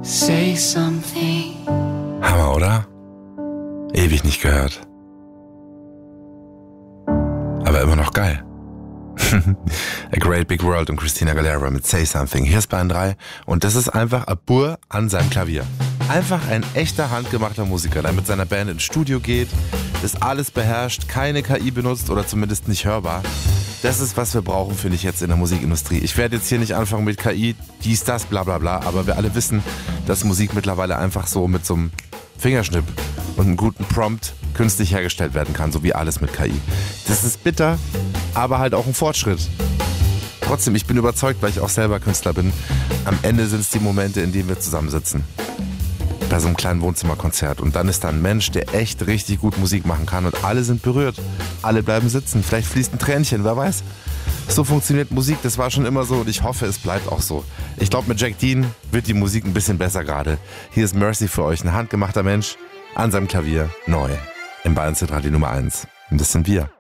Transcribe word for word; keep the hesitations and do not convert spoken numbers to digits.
Say something. Hammer, oder? Ewig nicht gehört. Aber immer noch geil. A Great Big World und Christina Aguilera mit Say Something. Hier ist Bayern drei und das ist einfach ein Bur an seinem Klavier. Einfach ein echter handgemachter Musiker, der mit seiner Band ins Studio geht, das alles beherrscht, keine K I benutzt oder zumindest nicht hörbar. Das ist, was wir brauchen, finde ich, jetzt in der Musikindustrie. Ich werde jetzt hier nicht anfangen mit K I, dies, das, bla bla bla, aber wir alle wissen, dass Musik mittlerweile einfach so mit so einem Fingerschnipp und einem guten Prompt künstlich hergestellt werden kann, so wie alles mit K I. Das ist bitter, aber halt auch ein Fortschritt. Trotzdem, ich bin überzeugt, weil ich auch selber Künstler bin, am Ende sind es die Momente, in denen wir zusammensitzen. Bei so einem kleinen Wohnzimmerkonzert. Und dann ist da ein Mensch, der echt richtig gut Musik machen kann und alle sind berührt. Alle bleiben sitzen. Vielleicht fließt ein Tränchen, wer weiß. So funktioniert Musik, das war schon immer so und ich hoffe, es bleibt auch so. Ich glaube, mit Jack Dean wird die Musik ein bisschen besser gerade. Hier ist Mercy für euch, ein handgemachter Mensch an seinem Klavier, neu. Im Bayern Radio Nummer eins. Und das sind wir.